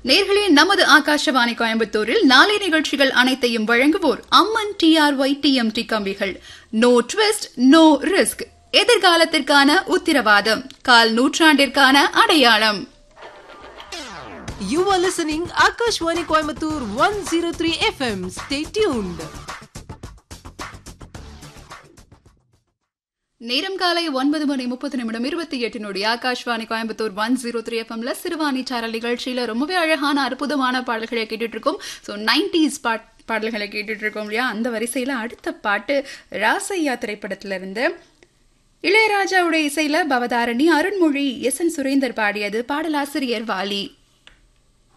நேர்களே, நமது ஆகாஷவாணி கோயம்புத்தூரில் நாளை நிகழ்ச்சிகள் அனைத்தையும் வழங்குவோர் அம்மன் TRY TMT கம்பிகள். No twist, no risk. எதிர்காலத்திற்கான உத்தரவாதம், கால் நூற்றாண்டிற்கான அடையாளம். You are listening Akashwani Coimbatore 103 FM. Stay tuned. நேரம் காலை 9:30 ஆகாஷ்வாணி கோயம்புத்தூர் 103 FMல சிறுவாணி சாரல் நிகழ்ச்சியில ரொம்பவே அழகான அற்புதமான பாடல்களை கேட்டுட்டு இருக்கோம். ஸோ 90s பாடல்களை கேட்டுட்டு இருக்கோம் இல்லையா? அந்த வரிசையில அடுத்த பாட்டு ராசையா திரைப்படத்துல இருந்து இளையராஜாவுடைய இசையில பவதாரணி, அருண்மொழி, எஸ்.என். சுரேந்தர் பாடியது. பாடலாசிரியர் வாலி.